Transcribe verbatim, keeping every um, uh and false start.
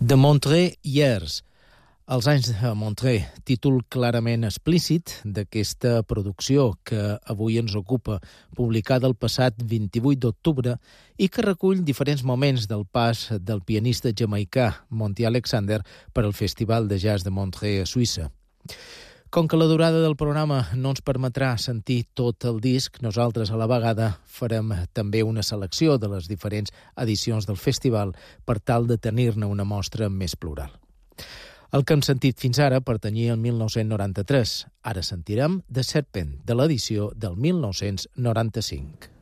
De Montreux Years, els anys de Montreux, títol clarament explícit d'aquesta producció que avui ens ocupa, publicada el passat vint-i-vuit d'octubre i que recull diferents moments del pas del pianista jamaicà Monty Alexander per al Festival de Jazz de Montreux a Suïssa. Com que la durada del programa no ens permetrà sentir tot el disc, nosaltres a la vegada farem també una selecció de les diferents edicions del festival per tal de tenir-ne una mostra més plural. El que hem sentit fins ara pertanyia al mil nou-cents noranta-tres. Ara sentirem The Serpent, de l'edició del mil nou-cents noranta-cinc.